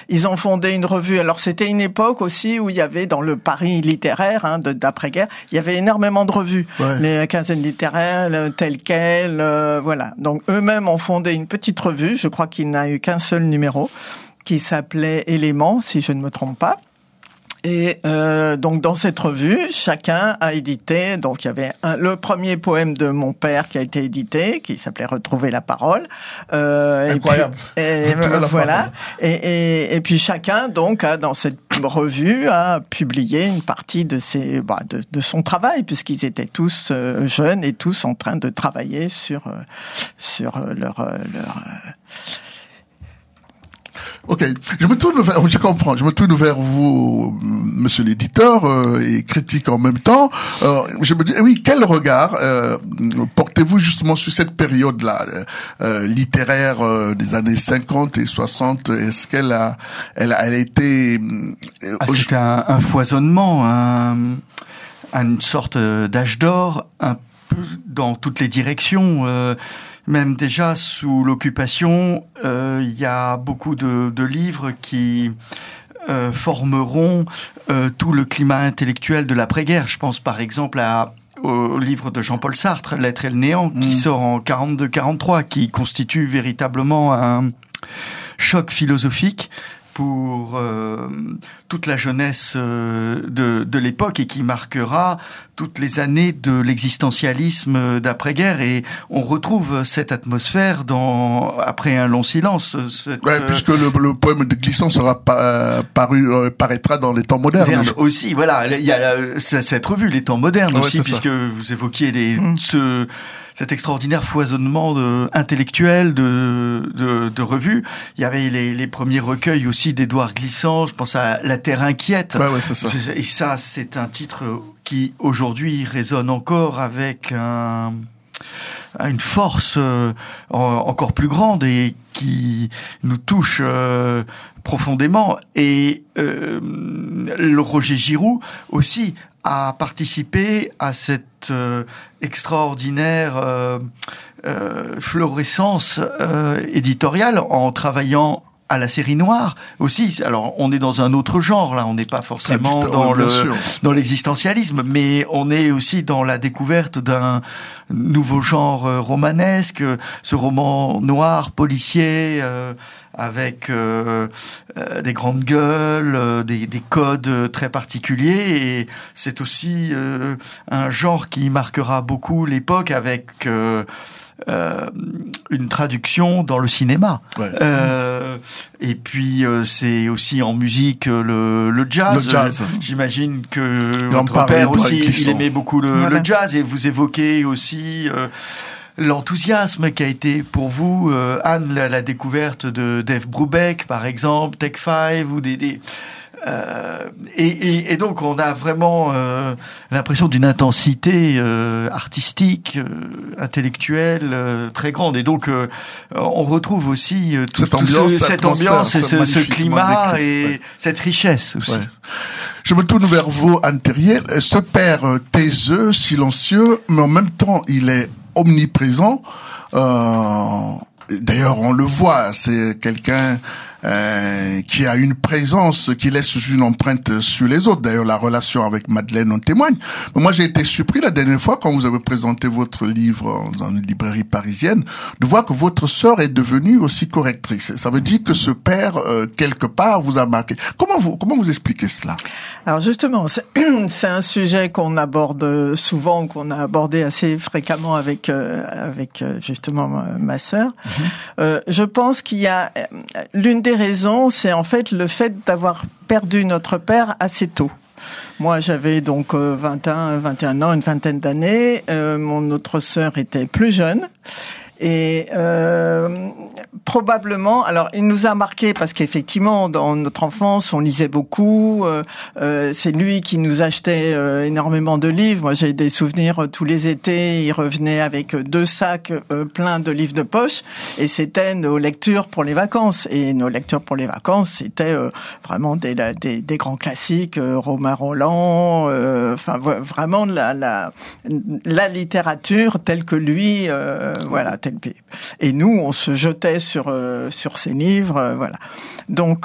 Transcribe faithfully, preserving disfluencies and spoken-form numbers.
Ils ont fondé une revue. Alors c'était une époque aussi où il y avait dans le Paris littéraire hein, de, d'après-guerre, il y avait énormément de revues. Ouais. Les quinzaines littéraires, le tel quel, euh, voilà. Donc eux-mêmes ont fondé une petite revue. Je crois qu'il n'a eu qu'un seul numéro qui s'appelait Éléments, si je ne me trompe pas. Et euh, donc dans cette revue, chacun a édité. Donc il y avait un, le premier poème de mon père qui a été édité, qui s'appelait Retrouver la parole. Euh, Incroyable. Et, puis, et voilà. Et, et, et puis chacun donc a dans cette revue a publié une partie de ses bah, de, de son travail, puisqu'ils étaient tous euh, jeunes et tous en train de travailler sur euh, sur euh, leur euh, leur euh, Ok, je me tourne vers, je comprends, je me tourne vers vous, monsieur l'éditeur, euh, et critique en même temps. Euh, je me dis, eh oui, quel regard euh, portez-vous justement sur cette période-là, euh, littéraire euh, des années cinquante et soixante? Est-ce qu'elle a, elle a, elle a été... Euh, ah, c'était un, un foisonnement, un, une sorte d'âge d'or, un peu dans toutes les directions. Euh, Même déjà sous l'occupation, euh, il y a beaucoup de, de livres qui euh, formeront euh, tout le climat intellectuel de l'après-guerre. Je pense par exemple à, au livre de Jean-Paul Sartre, L'être et le néant, mmh. qui sort en quarante-deux quarante-trois, qui constitue véritablement un choc philosophique pour euh, toute la jeunesse euh, de, de l'époque et qui marquera toutes les années de l'existentialisme d'après-guerre. Et on retrouve cette atmosphère dans Après un long silence. Cette, ouais, puisque le, le poème de Glissant sera pa, paru, euh, paraîtra dans les temps modernes. Moderne aussi, voilà. Il y a la, cette revue, les temps modernes ouais, aussi, puisque ça. Vous évoquiez les, mmh. ce... cet extraordinaire foisonnement de, intellectuel de, de, de revues. Il y avait les, les premiers recueils aussi d'Édouard Glissant, je pense à La Terre inquiète. Ouais, ouais, c'est ça. Et ça, c'est un titre qui, aujourd'hui, résonne encore avec un, une force euh, encore plus grande et qui nous touche euh, profondément. Et euh, le Roger Giroux aussi a participé à cette euh, extraordinaire euh, euh, fluorescence euh, éditoriale en travaillant à la série noire aussi. Alors on est dans un autre genre là, on n'est pas forcément ah, dans le sûr. dans l'existentialisme, mais on est aussi dans la découverte d'un nouveau genre euh, romanesque, ce roman noir policier euh, avec euh, euh, des grandes gueules, euh, des, des codes très particuliers, et c'est aussi euh, un genre qui marquera beaucoup l'époque avec euh, Euh, une traduction dans le cinéma. Ouais. Euh, et puis euh, c'est aussi en musique le, le jazz. Le jazz. Euh, j'imagine que votre père aussi, il aimait beaucoup le, voilà. le jazz, et vous évoquez aussi euh, l'enthousiasme qui a été pour vous, euh, Anne, la, la découverte de Dave Brubeck, par exemple, Take Five, ou des... des Euh, et, et, et donc on a vraiment euh, l'impression d'une intensité euh, artistique, euh, intellectuelle euh, très grande. Et donc euh, on retrouve aussi euh, tout, cette ambiance, ce, cette ambiance et ce, ce climat décrit, et ouais. cette richesse aussi. Ouais. Je me tourne vers vous, Anne Terrier. Ce père taiseux, silencieux, mais en même temps il est omniprésent. Euh, d'ailleurs on le voit, c'est quelqu'un Euh, qui a une présence qui laisse une empreinte sur les autres. D'ailleurs, la relation avec Madeleine en témoigne. Mais moi, j'ai été surpris la dernière fois, quand vous avez présenté votre livre dans une librairie parisienne, de voir que votre sœur est devenue aussi correctrice. Ça veut dire que ce père, euh, quelque part, vous a marqué. Comment vous, comment vous expliquez cela? Alors justement, c'est, c'est un sujet qu'on aborde souvent, qu'on a abordé assez fréquemment avec euh, avec justement ma sœur. Mm-hmm. Euh, je pense qu'il y a l'une des raisons, c'est en fait le fait d'avoir perdu notre père assez tôt. Moi, j'avais donc euh, vingt et un, vingt et un ans, une vingtaine d'années. Euh, mon autre sœur était plus jeune. Et euh, probablement, alors il nous a marqué parce qu'effectivement dans notre enfance on lisait beaucoup. Euh, euh, c'est lui qui nous achetait euh, énormément de livres. Moi j'ai des souvenirs euh, tous les étés, il revenait avec deux sacs euh, pleins de livres de poche, et c'était nos lectures pour les vacances. Et nos lectures pour les vacances, c'était euh, vraiment des, des, des grands classiques, euh, Romain Rolland, euh, enfin vraiment la, la la littérature telle que lui, euh, voilà. Et nous, on se jetait sur euh, sur ces livres, euh, voilà. Donc